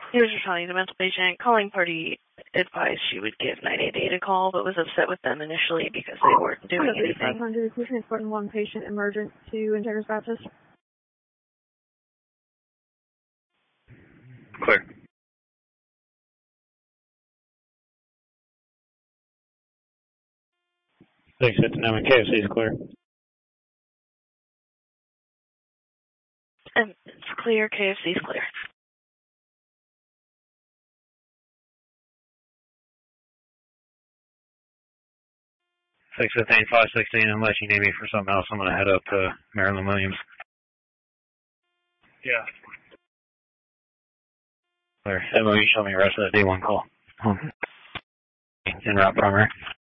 He was responding to a mental patient. Calling party advised she would give 988 a call, but was upset with them initially because they weren't doing anything. 500, we're transporting one patient emergent to Integris Baptist. Clear. Thanks, it's now in KFC is clear. And it's clear, KFC's clear. 615, 516, unless you need me for something else, I'm going to head up to Marilyn Williams. Yeah. Clear. Emma, you show me the rest of that D1 call. En route primary.